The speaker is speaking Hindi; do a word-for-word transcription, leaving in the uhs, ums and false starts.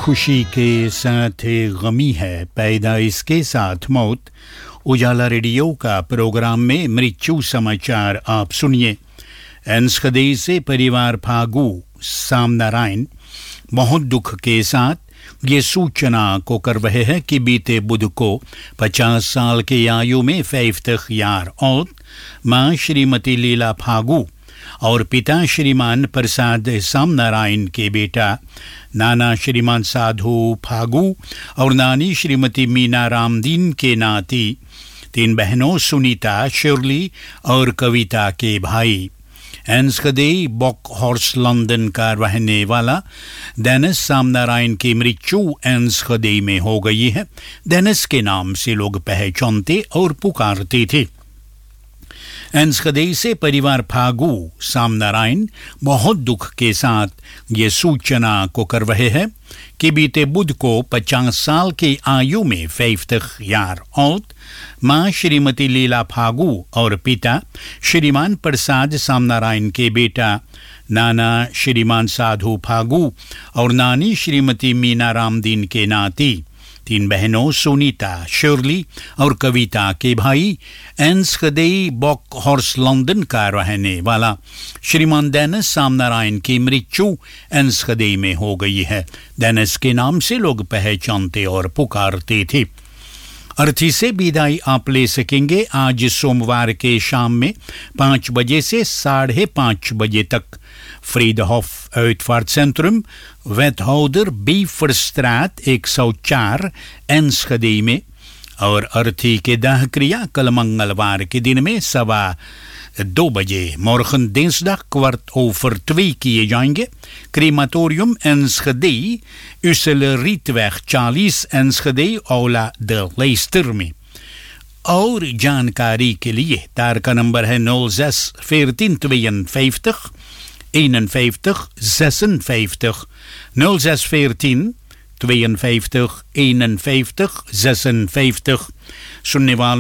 खुशी के साथ गमी है, पैदा इसके साथ मौत। उजाला रेडियो का प्रोग्राम में मृत्यु समाचार आप सुनिए। एनस्खदे से परिवार फागू सामनारायण बहुत दुख के साथ ये सूचना को कर रहे हैं कि बीते बुध को पचास साल की आयु में फैफ्तखयार और मां श्रीमती लीला फागू और पिता श्रीमान प्रसाद सामनारायण के बेटा नाना श्रीमान साधु फागू और नानी श्रीमती मीना रामदीन के नाती तीन बहनों सुनीता, शिरली और कविता के भाई। एनस्खदे बॉकहॉर्स लंदन का रहने वाला डेनिस सामनारायण की मृत्यु एनस्खदे में हो गई है। डेनिस के नाम से लोग पहचानते और पुकारते थे। एनस्खदे से परिवार फागू सामनारायण बहुत दुख के साथ ये सूचना को कर रहे हैं कि बीते बुध को पचास साल की आयु में फैफ्तखयार और मां श्रीमती लीला फागू और पिता श्रीमान प्रसाद सामनारायण के बेटा नाना श्रीमान साधु फागू और नानी श्रीमती मीना रामदीन के नाती तीन बहनों सुनीता, शिरली और कविता के भाई एनस्खदे बॉकहॉर्स लंदन का रहने वाला श्रीमान डेनिस सामनारायण की मृत्यु एनस्खदे में हो गई है। डेनिस के नाम से लोग पहचानते और पुकारते थे। अर्थी से विदाई आप ले सकेंगे आज सोमवार के शाम में पाँच बजे से साढ़े पाँच बजे तक फ्रीडहोफ uitvaartcentrum Wethouder Beverstraat एक सौ चार एनस्खदे में और अर्थी के दाह क्रिया कल मंगलवार के दिन में सवा दो बजे morgen dinsdag kwart over twee किए जाएंगे। क्रीमाटोरियम एनस्खदे उसलरितweg चालीस एनस्खदे औला de Leicester में। और जानकारी के लिए तार का नंबर है nul zes veertien tweeënvijftig eenenvijftig zesenvijftig nul zes veertien tweeënvijftig eenenvijftig zesenvijftig। सुनने वालों